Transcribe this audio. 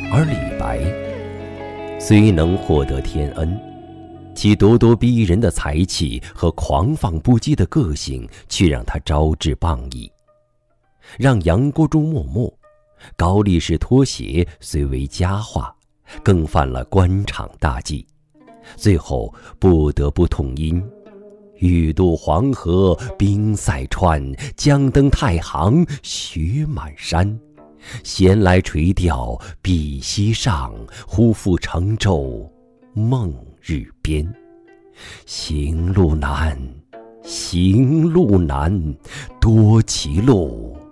而李白虽能获得天恩，其咄咄逼人的才气和狂放不羁的个性却让他招致谤议。让杨国忠默默，高力士脱鞋虽为佳话，更犯了官场大忌，最后不得不痛饮欲渡黄河冰塞川，将登太行雪满山。闲来垂钓碧溪上，忽复乘舟梦日边。行路难，行路难，多歧路，